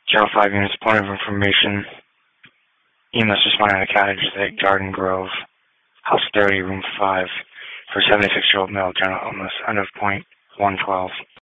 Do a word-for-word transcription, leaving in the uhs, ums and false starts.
Channel five units, point of information. E M S responding to cottage at Garden Grove, House thirty, Room five, for seventy-six-year-old male, general illness. End of point one twelve.